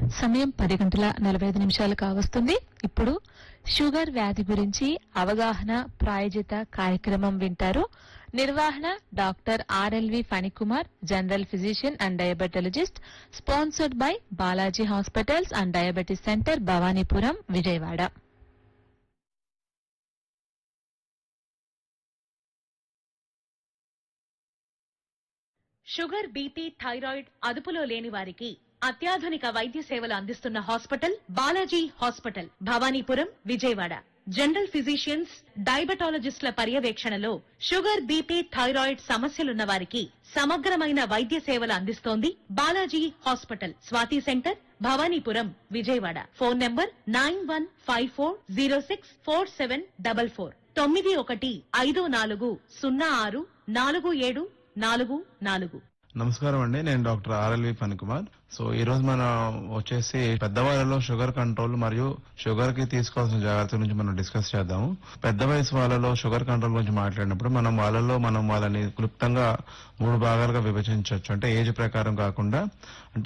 సమయం 10:45 కావస్తుంది. ఇప్పుడు షుగర్ వ్యాధి గురించి అవగాహన ప్రాయోజిత కార్యక్రమం వింటారు. నిర్వహణ doctor RLV Phanikumar, general physician and diabetologist, sponsored by Balaji hospitals and diabetes centre, Bhavanipuram, Vijayawada. Sugar, BP, thyroid అదుపులో లేని వారికి అత్యాధునిక వైద్య సేవలు అందిస్తున్న hospital Balaji hospital, Bhavanipuram, Vijayawada. General physicians, డయాబెటాలజిస్టుల పర్యవేక్షణలో షుగర్, బీపీ, థైరాయిడ్ సమస్యలున్న వారికి సమగ్రమైన వైద్య సేవలు అందిస్తోంది Balaji hospital. Swathi centre, Bhavanipuram, Vijayawada. Phone number 9154064744 9154064744. నమస్కారం అండి, నేను డాక్టర్ ఆర్ఎల్వి ఫణికుమార్. సో ఈ రోజు మనం వచ్చేసి పెద్దవాళ్ళలో షుగర్ కంట్రోల్ మరియు షుగర్ కి తీసుకోవాల్సిన జాగ్రత్తల గురించి మనం డిస్కస్ చేద్దాము. పెద్ద వయసు వాళ్ళలో షుగర్ కంట్రోల్ గురించి మాట్లాడినప్పుడు మనం వాళ్ళని క్లుప్తంగా 3 భాగాలుగా విభజించవచ్చు. అంటే ఏజ్ ప్రకారం కాకుండా, అంటే